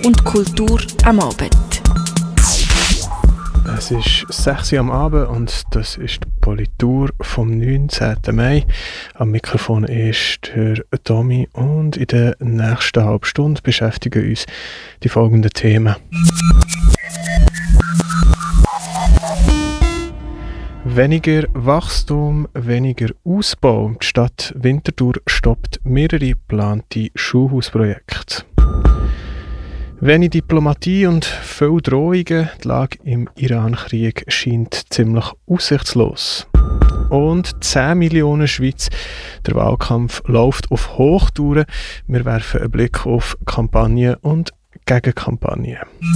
und Kultur am Abend. Es ist 6 Uhr am Abend und das ist die Politur vom 19. Mai. Am Mikrofon ist der Tommy und in der nächsten halben Stunde beschäftigen uns die folgenden Themen. Weniger Wachstum, weniger Ausbau. Die Stadt Winterthur stoppt mehrere geplante Schulhausprojekte. Wenig Diplomatie und viele Drohungen. Die Lage im Iran-Krieg scheint ziemlich aussichtslos. Und 10 Millionen Schweiz. Der Wahlkampf läuft auf Hochtouren. Wir werfen einen Blick auf Kampagnen und Gegenkampagnen.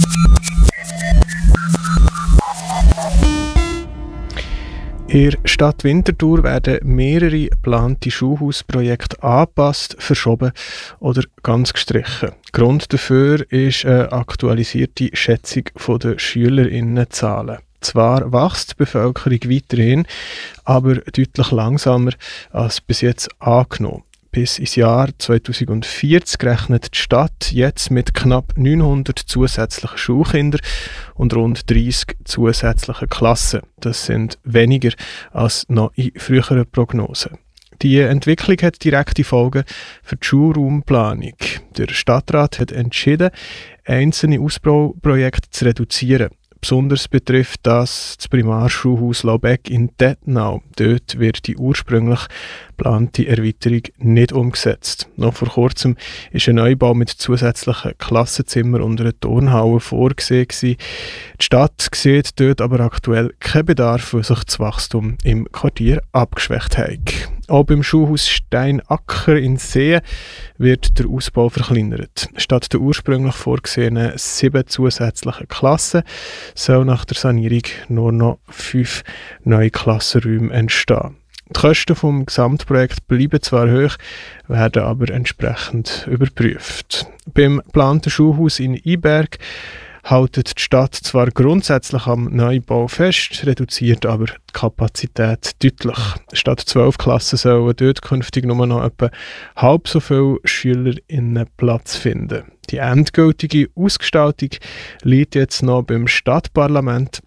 In der Stadt Winterthur werden mehrere geplante Schulhausprojekte angepasst, verschoben oder ganz gestrichen. Grund dafür ist eine aktualisierte Schätzung der SchülerInnenzahlen. Zwar wächst die Bevölkerung weiterhin, aber deutlich langsamer als bis jetzt angenommen. Bis ins Jahr 2040 rechnet die Stadt jetzt mit knapp 900 zusätzlichen Schulkindern und rund 30 zusätzlichen Klassen. Das sind weniger als noch in früheren Prognosen. Die Entwicklung hat direkte Folgen für die Schulraumplanung. Der Stadtrat hat entschieden, einzelne Ausbauprojekte zu reduzieren. Besonders betrifft das Primarschulhaus Laubeck in Tettnau. Dort wird die ursprünglich geplante Erweiterung nicht umgesetzt. Noch vor kurzem ist ein Neubau mit zusätzlichen Klassenzimmern und einer Turnhalle vorgesehen. Die Stadt sieht dort aber aktuell keinen Bedarf, weil sich das Wachstum im Quartier abgeschwächt hat. Auch beim Schulhaus Steinacker in See wird der Ausbau verkleinert. Statt der ursprünglich vorgesehenen 7 zusätzlichen Klassen soll nach der Sanierung nur noch 5 neue Klassenräume entstehen. Die Kosten des Gesamtprojekts bleiben zwar hoch, werden aber entsprechend überprüft. Beim geplanten Schulhaus in Iberg hält die Stadt zwar grundsätzlich am Neubau fest, reduziert aber die Kapazität deutlich. Statt 12 Klassen sollen dort künftig nur noch etwa halb so viele SchülerInnen Platz finden. Die endgültige Ausgestaltung liegt jetzt noch beim Stadtparlament.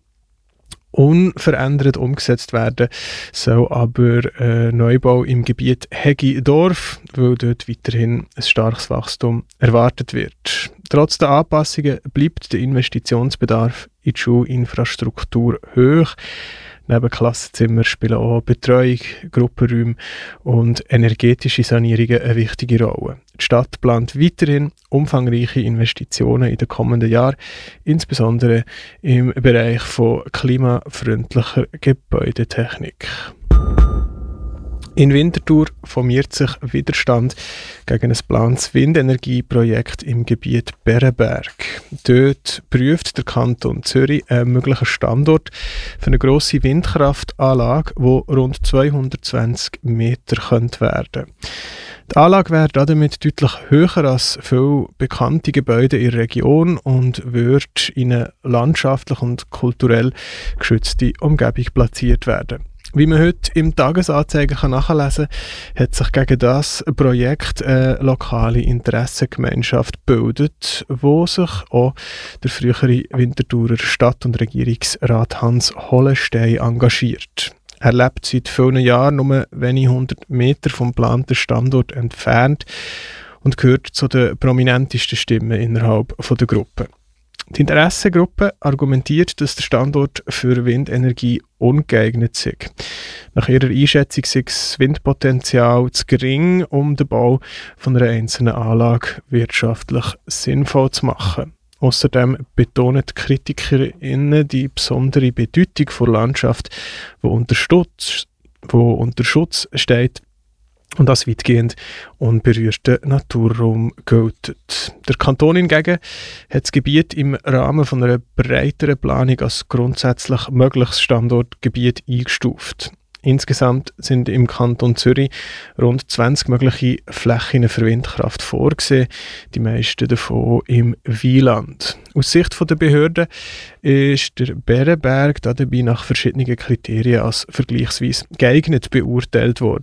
Unverändert umgesetzt werden soll aber ein Neubau im Gebiet Hegidorf, weil dort weiterhin ein starkes Wachstum erwartet wird. Trotz der Anpassungen bleibt der Investitionsbedarf in die Schulinfrastruktur hoch. Neben Klassenzimmern spielen auch Betreuung, Gruppenräume und energetische Sanierungen eine wichtige Rolle. Die Stadt plant weiterhin umfangreiche Investitionen in den kommenden Jahren, insbesondere im Bereich von klimafreundlicher Gebäudetechnik. In Winterthur formiert sich Widerstand gegen ein geplantes Windenergieprojekt im Gebiet Berenberg. Dort prüft der Kanton Zürich einen möglichen Standort für eine grosse Windkraftanlage, die rund 220 Meter werden könnte. Die Anlage wäre damit deutlich höher als viele bekannte Gebäude in der Region und wird in eine landschaftlich und kulturell geschützte Umgebung platziert werden. Wie man heute im Tagesanzeiger nachlesen kann, hat sich gegen das Projekt eine lokale Interessengemeinschaft gebildet, wo sich auch der frühere Winterthurer Stadt- und Regierungsrat Hans Hollenstein engagiert. Er lebt seit vielen Jahren nur wenige 100 Meter vom geplanten Standort entfernt und gehört zu den prominentesten Stimmen innerhalb der Gruppe. Die Interessengruppe argumentiert, dass der Standort für Windenergie ungeeignet sei. Nach ihrer Einschätzung sei das Windpotenzial zu gering, um den Bau von einer einzelnen Anlage wirtschaftlich sinnvoll zu machen. Außerdem betonen die KritikerInnen die besondere Bedeutung der Landschaft, die unter Schutz steht und als weitgehend unberührter Naturraum gilt. Der Kanton hingegen hat das Gebiet im Rahmen von einer breiteren Planung als grundsätzlich mögliches Standortgebiet eingestuft. Insgesamt sind im Kanton Zürich rund 20 mögliche Flächen für Windkraft vorgesehen, die meisten davon im Wieland. Aus Sicht der Behörden ist der Berenberg dabei nach verschiedenen Kriterien als vergleichsweise geeignet beurteilt worden.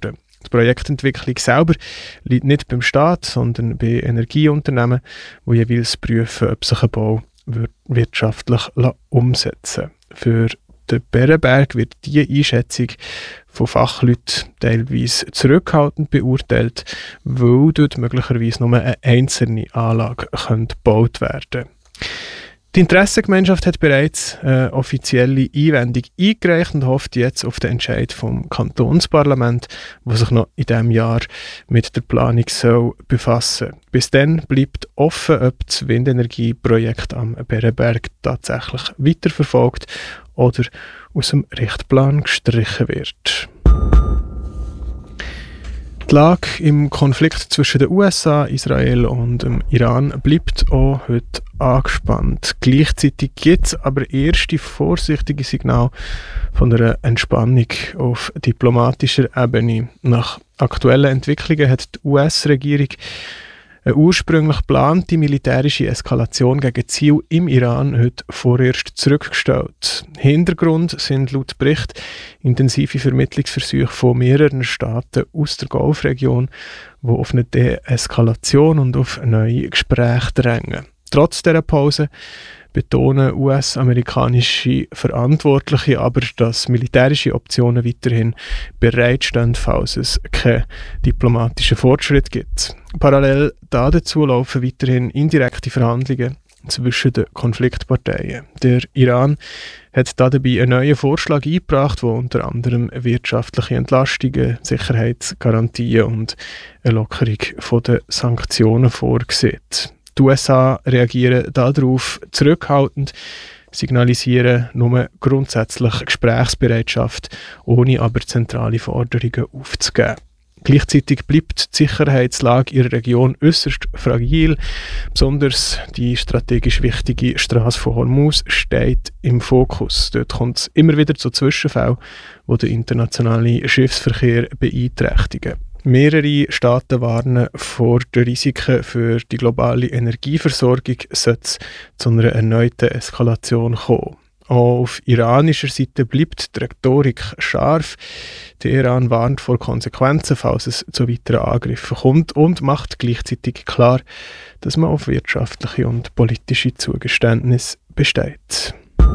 Die Projektentwicklung selber liegt nicht beim Staat, sondern bei Energieunternehmen, die jeweils prüfen, ob sich ein Bau wirtschaftlich umsetzen lässt. Für den Berenberg wird diese Einschätzung von Fachleuten teilweise zurückhaltend beurteilt, weil dort möglicherweise nur eine einzelne Anlage gebaut werden könnte. Die Interessengemeinschaft hat bereits eine offizielle Einwendung eingereicht und hofft jetzt auf den Entscheid vom Kantonsparlament, das sich noch in diesem Jahr mit der Planung befassen soll. Bis dann bleibt offen, ob das Windenergieprojekt am Berenberg tatsächlich weiterverfolgt oder aus dem Richtplan gestrichen wird. Die Lage im Konflikt zwischen den USA, Israel und dem Iran bleibt auch heute angespannt. Gleichzeitig gibt es aber erste vorsichtige Signale von einer Entspannung auf diplomatischer Ebene. Nach aktuellen Entwicklungen hat die US-Regierung eine ursprünglich geplante militärische Eskalation gegen Ziel im Iran heute vorerst zurückgestellt. Hintergrund sind laut Bericht intensive Vermittlungsversuche von mehreren Staaten aus der Golfregion, die auf eine Deeskalation und auf neue Gespräche drängen. Trotz dieser Pause betonen US-amerikanische Verantwortliche aber, dass militärische Optionen weiterhin bereitstehen, falls es keinen diplomatischen Fortschritt gibt. Parallel dazu laufen weiterhin indirekte Verhandlungen zwischen den Konfliktparteien. Der Iran hat dabei einen neuen Vorschlag eingebracht, der unter anderem wirtschaftliche Entlastungen, Sicherheitsgarantien und eine Lockerung der Sanktionen vorsieht. Die USA reagieren darauf zurückhaltend, signalisieren nur grundsätzlich Gesprächsbereitschaft, ohne aber zentrale Forderungen aufzugeben. Gleichzeitig bleibt die Sicherheitslage in der Region äußerst fragil. Besonders die strategisch wichtige Straße von Hormuz steht im Fokus. Dort kommt es immer wieder zu Zwischenfällen, die den internationalen Schiffsverkehr beeinträchtigen. Mehrere Staaten warnen vor den Risiken für die globale Energieversorgung, sollte es zu einer erneuten Eskalation kommen. Auch auf iranischer Seite bleibt die Rhetorik scharf. Der Iran warnt vor Konsequenzen, falls es zu weiteren Angriffen kommt, und macht gleichzeitig klar, dass man auf wirtschaftliche und politische Zugeständnisse besteht.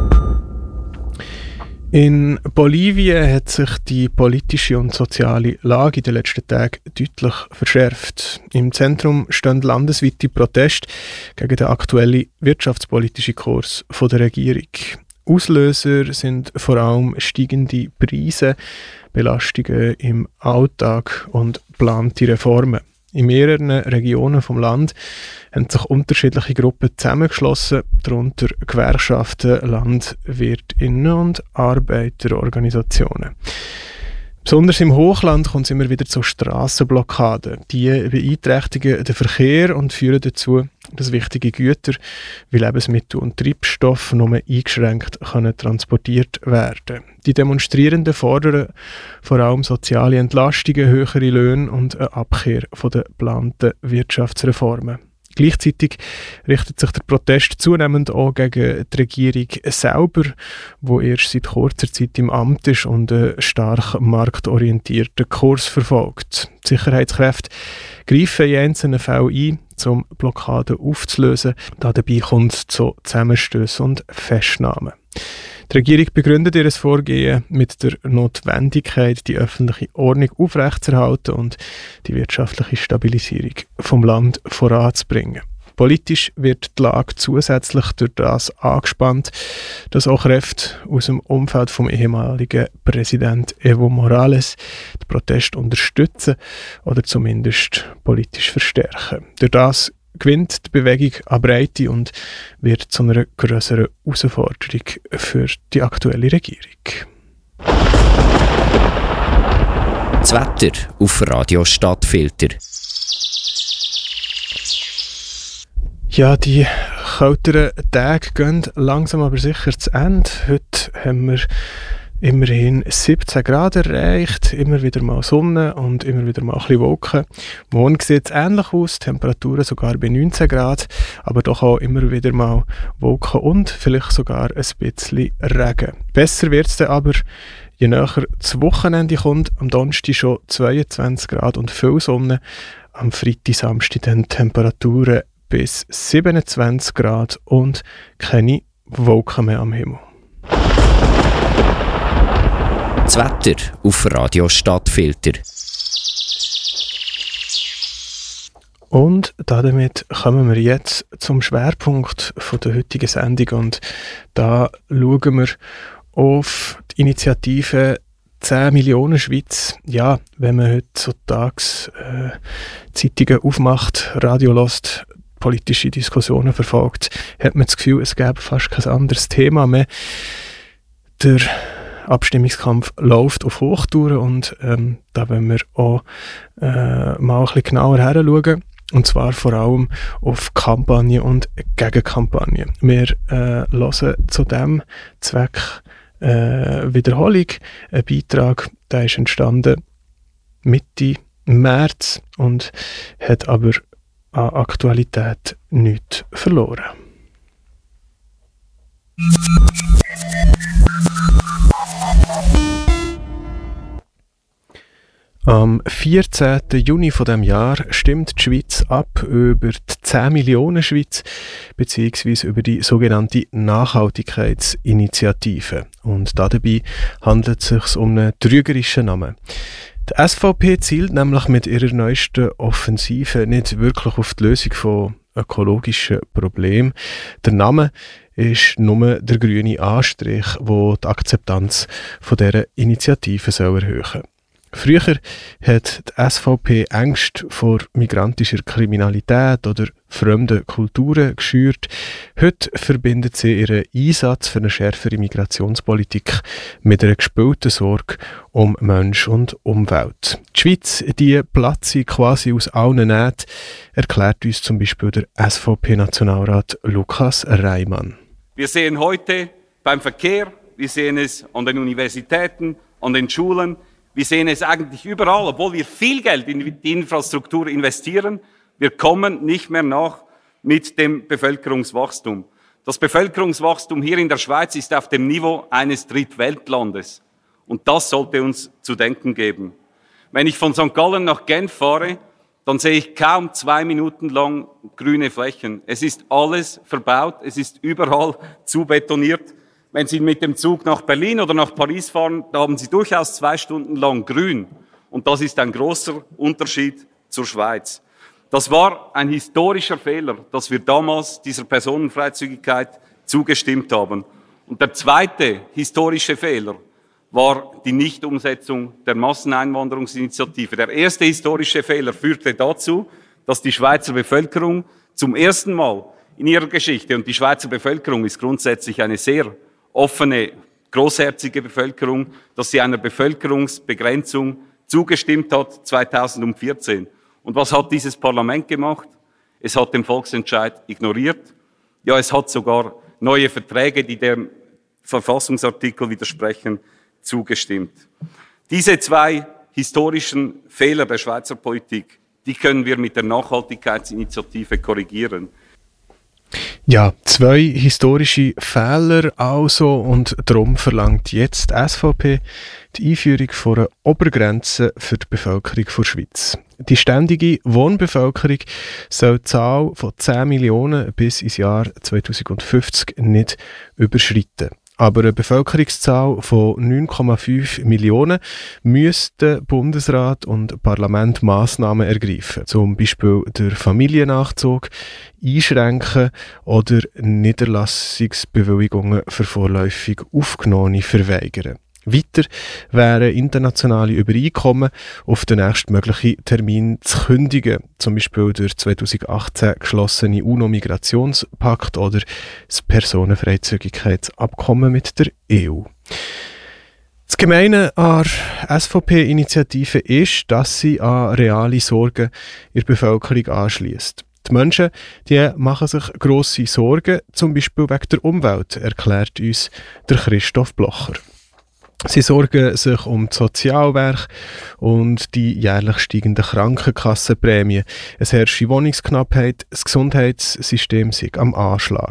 In Bolivien hat sich die politische und soziale Lage in den letzten Tagen deutlich verschärft. Im Zentrum stehen landesweite Proteste gegen den aktuellen wirtschaftspolitischen Kurs der Regierung. Auslöser sind vor allem steigende Preise, Belastungen im Alltag und geplante Reformen. In mehreren Regionen vom Land haben sich unterschiedliche Gruppen zusammengeschlossen, darunter Gewerkschaften, LandwirtInnen und Arbeiterorganisationen. Besonders im Hochland kommt es immer wieder zu Strassenblockaden. Die beeinträchtigen den Verkehr und führen dazu, dass wichtige Güter wie Lebensmittel und Treibstoff nur eingeschränkt transportiert werden können. Die Demonstrierenden fordern vor allem soziale Entlastungen, höhere Löhne und eine Abkehr von den geplanten Wirtschaftsreformen. Gleichzeitig richtet sich der Protest zunehmend auch gegen die Regierung selber, die erst seit kurzer Zeit im Amt ist und einen stark marktorientierten Kurs verfolgt. Die Sicherheitskräfte greifen in einzelnen Fällen ein, um Blockaden aufzulösen. Dabei kommt es zu Zusammenstößen und Festnahmen. Die Regierung begründet ihr Vorgehen mit der Notwendigkeit, die öffentliche Ordnung aufrechtzuerhalten und die wirtschaftliche Stabilisierung vom Land voranzubringen. Politisch wird die Lage zusätzlich durch das angespannt, dass auch Kräfte aus dem Umfeld vom ehemaligen Präsident Evo Morales den Protest unterstützen oder zumindest politisch verstärken. Durch das gewinnt die Bewegung an Breite und wird zu einer grösseren Herausforderung für die aktuelle Regierung. Das Wetter auf Radio Stadtfilter. Ja, die kälteren Tage gehen langsam aber sicher zu Ende. Heute haben wir immerhin 17 Grad erreicht, immer wieder mal Sonne und immer wieder mal ein bisschen Wolken. Morgen sieht es ähnlich aus, Temperaturen sogar bei 19 Grad, aber doch auch immer wieder mal Wolken und vielleicht sogar ein bisschen Regen. Besser wird es dann aber Je näher das Wochenende kommt, am Donnerstag schon 22 Grad und viel Sonne, am Freitag, Samstag dann Temperaturen bis 27 Grad und keine Wolken mehr am Himmel. Das Wetter auf Radio Stadtfilter. Und damit kommen wir jetzt zum Schwerpunkt der heutigen Sendung und da schauen wir auf die Initiative 10 Millionen Schweiz. Ja, wenn man heutzutage Zeitungen aufmacht, Radio hört, politische Diskussionen verfolgt, hat man das Gefühl, es gäbe fast kein anderes Thema mehr. Der Abstimmungskampf läuft auf Hochtouren und da wollen wir auch mal ein bisschen genauer hinschauen. Und zwar vor allem auf Kampagnen und Gegenkampagnen. Wir hören zu diesem Zweck Wiederholung. Ein Beitrag, der ist entstanden Mitte März und hat aber an Aktualität nichts verloren. Am 14. Juni von dem Jahr stimmt die Schweiz ab über die 10 Millionen Schweiz bzw. über die sogenannte Nachhaltigkeitsinitiative. Und dabei handelt es sich um einen trügerischen Namen. Die SVP zielt nämlich mit ihrer neuesten Offensive nicht wirklich auf die Lösung von ökologischen Problemen. Der Name ist nur der grüne Anstrich, der die Akzeptanz von dieser Initiative erhöhen soll. Früher hat die SVP Ängste vor migrantischer Kriminalität oder fremden Kulturen geschürt. Heute verbindet sie ihren Einsatz für eine schärfere Migrationspolitik mit einer gespielten Sorge um Mensch und Umwelt. Die Schweiz, die platze quasi aus allen Nähten, erklärt uns zum Beispiel der SVP-Nationalrat Lukas Reimann. Wir sehen heute beim Verkehr, wir sehen es an den Universitäten, an den Schulen, wir sehen es eigentlich überall, obwohl wir viel Geld in die Infrastruktur investieren. Wir kommen nicht mehr nach mit dem Bevölkerungswachstum. Das Bevölkerungswachstum hier in der Schweiz ist auf dem Niveau eines Drittweltlandes. Und das sollte uns zu denken geben. Wenn ich von St. Gallen nach Genf fahre, dann sehe ich kaum 2 Minuten lang grüne Flächen. Es ist alles verbaut, es ist überall zubetoniert. Wenn Sie mit dem Zug nach Berlin oder nach Paris fahren, da haben Sie durchaus 2 Stunden lang grün. Und das ist ein großer Unterschied zur Schweiz. Das war ein historischer Fehler, dass wir damals dieser Personenfreizügigkeit zugestimmt haben. Und der zweite historische Fehler war die Nichtumsetzung der Masseneinwanderungsinitiative. Der erste historische Fehler führte dazu, dass die Schweizer Bevölkerung zum ersten Mal in ihrer Geschichte, und die Schweizer Bevölkerung ist grundsätzlich eine sehr offene, großherzige Bevölkerung, dass sie einer Bevölkerungsbegrenzung zugestimmt hat 2014. Und was hat dieses Parlament gemacht? Es hat den Volksentscheid ignoriert. Ja, es hat sogar neue Verträge, die dem Verfassungsartikel widersprechen, zugestimmt. Diese 2 historischen Fehler der Schweizer Politik, die können wir mit der Nachhaltigkeitsinitiative korrigieren. Ja, 2 historische Fehler also und darum verlangt jetzt die SVP die Einführung von einer Obergrenze für die Bevölkerung der Schweiz. Die ständige Wohnbevölkerung soll die Zahl von 10 Millionen bis ins Jahr 2050 nicht überschreiten. Aber eine Bevölkerungszahl von 9,5 Millionen müssten Bundesrat und Parlament Massnahmen ergreifen, zum Beispiel der Familiennachzug einschränken oder Niederlassungsbewilligungen für vorläufig Aufgenommene verweigern. Weiter wären internationale Übereinkommen auf den nächstmöglichen Termin zu kündigen, zum Beispiel der 2018 geschlossene UNO-Migrationspakt oder das Personenfreizügigkeitsabkommen mit der EU. Das Gemeine an der SVP-Initiative ist, dass sie an reale Sorgen in der Bevölkerung anschliesst. Die Menschen die machen sich grosse Sorgen, zum Beispiel wegen der Umwelt, erklärt uns der Christoph Blocher. Sie sorgen sich um das Sozialwerk und die jährlich steigenden Krankenkassenprämien. Es herrscht Wohnungsknappheit, das Gesundheitssystem sei am Anschlag.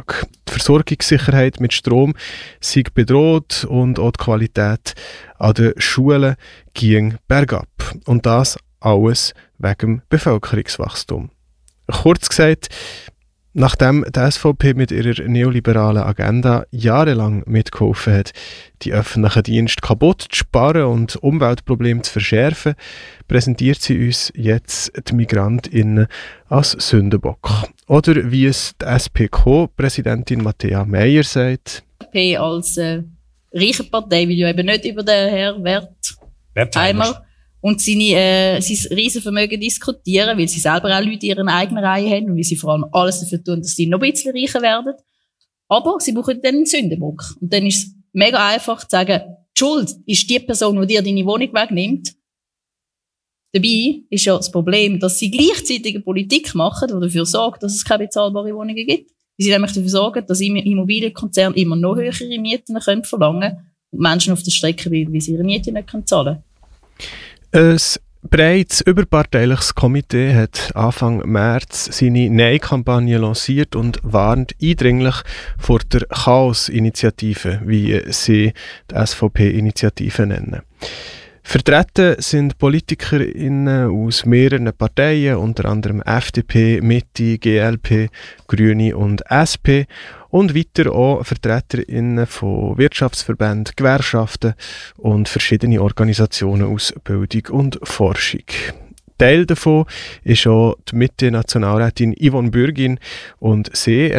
Die Versorgungssicherheit mit Strom sei bedroht und auch die Qualität an den Schulen ging bergab. Und das alles wegen dem Bevölkerungswachstum. Kurz gesagt, nachdem die SVP mit ihrer neoliberalen Agenda jahrelang mitgeholfen hat, die öffentlichen Dienste kaputt zu sparen und Umweltprobleme zu verschärfen, präsentiert sie uns jetzt die MigrantInnen als Sündenbock. Oder wie es die SP-Co-Präsidentin Matthäa Meier sagt: SP als reiche Partei will ja eben nicht über den Herrn Wertheimer und sein Riesenvermögen diskutieren, weil sie selber auch Leute in ihren eigenen Reihen haben und weil sie vor allem alles dafür tun, dass sie noch ein bisschen reicher werden. Aber sie brauchen dann einen Sündenbock. Und dann ist es mega einfach zu sagen, die Schuld ist die Person, die dir deine Wohnung wegnimmt. Dabei ist ja das Problem, dass sie gleichzeitig eine Politik machen, die dafür sorgt, dass es keine bezahlbaren Wohnungen gibt. Sie nämlich dafür sorgen, dass Immobilienkonzerne immer noch höhere Mieten verlangen können und Menschen auf der Strecke bleiben, weil sie ihre Miete nicht zahlen können. Ein bereits überparteiliches Komitee hat Anfang März seine Nein-Kampagne lanciert und warnt eindringlich vor der Chaos-Initiative, wie sie die SVP-Initiative nennen. Vertreten sind PolitikerInnen aus mehreren Parteien, unter anderem FDP, Mitte, GLP, Grüne und SP. Und weiter auch VertreterInnen von Wirtschaftsverbänden, Gewerkschaften und verschiedene Organisationen aus Bildung und Forschung. Teil davon ist auch die Mitte-Nationalrätin Yvonne Bürgin und sie